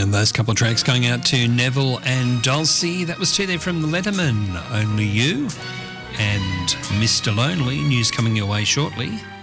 And those couple of tracks going out to Neville and Dulcie. That was two there from the Letterman, Only You and Mr. Lonely. News coming your way shortly.